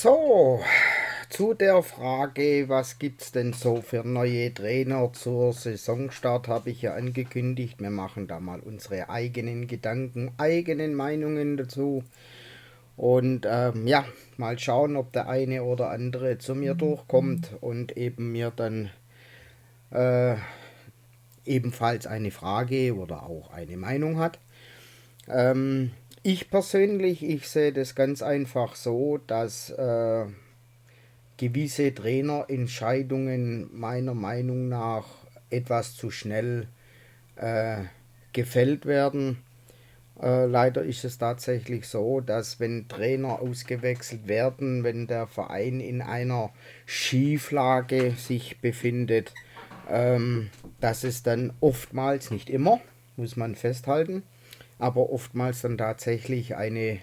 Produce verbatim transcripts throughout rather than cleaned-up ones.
So, zu der Frage, was gibt's denn so für neue Trainer zur Saisonstart, habe ich ja angekündigt. Wir machen da mal unsere eigenen Gedanken, eigenen Meinungen dazu. Und ähm, ja, mal schauen, ob der eine oder andere zu mir durchkommt und eben mir dann äh, ebenfalls eine Frage oder auch eine Meinung hat. Ähm, ich persönlich, ich sehe das ganz einfach so, dass äh, gewisse Trainerentscheidungen meiner Meinung nach etwas zu schnell äh, gefällt werden. Äh, leider ist es tatsächlich so, dass wenn Trainer ausgewechselt werden, wenn der Verein in einer Schieflage sich befindet, ähm, dass es dann oftmals, nicht immer, muss man festhalten, aber oftmals dann tatsächlich eine,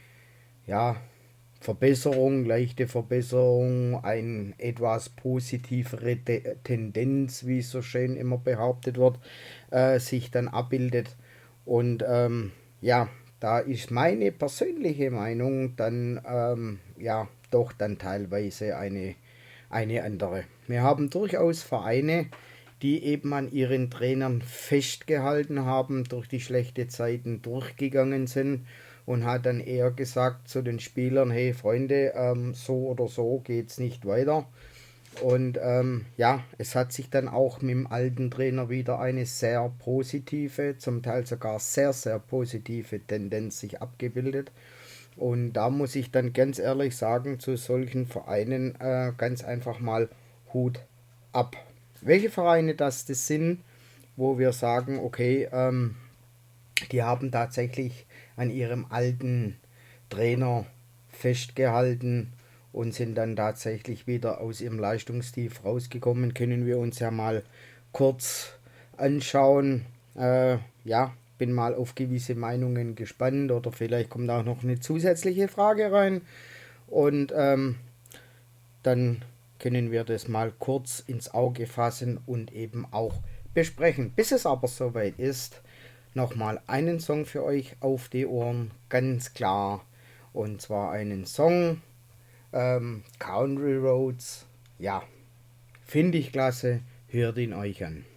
ja, Verbesserung, leichte Verbesserung, eine etwas positivere Te Tendenz, wie es so schön immer behauptet wird, äh, sich dann abbildet. Und ähm, ja, da ist meine persönliche Meinung dann ähm, ja doch dann teilweise eine, eine andere. Wir haben durchaus Vereine, die eben an ihren Trainern festgehalten haben, durch die schlechten Zeiten durchgegangen sind und hat dann eher gesagt zu den Spielern, hey Freunde, ähm, so oder so geht's nicht weiter. Und ähm, ja, es hat sich dann auch mit dem alten Trainer wieder eine sehr positive, zum Teil sogar sehr, sehr positive Tendenz sich abgebildet. Und da muss ich dann ganz ehrlich sagen, zu solchen Vereinen äh, ganz einfach mal Hut ab. Welche Vereine das, das sind, wo wir sagen, okay, ähm, die haben tatsächlich an ihrem alten Trainer festgehalten und sind dann tatsächlich wieder aus ihrem Leistungstief rausgekommen. Können wir uns ja mal kurz anschauen. Äh, ja, bin mal auf gewisse Meinungen gespannt oder vielleicht kommt auch noch eine zusätzliche Frage rein und ähm, dann können wir das mal kurz ins Auge fassen und eben auch besprechen. Bis es aber soweit ist, nochmal einen Song für euch auf die Ohren, ganz klar. Und zwar einen Song, ähm, Country Roads. Ja, finde ich klasse, hört ihn euch an.